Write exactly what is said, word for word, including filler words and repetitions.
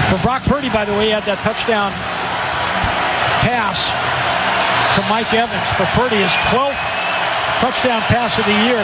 For Brock Purdy, by the way, he had that touchdown pass to Mike Evans. For Purdy, his twelfth touchdown pass of the year.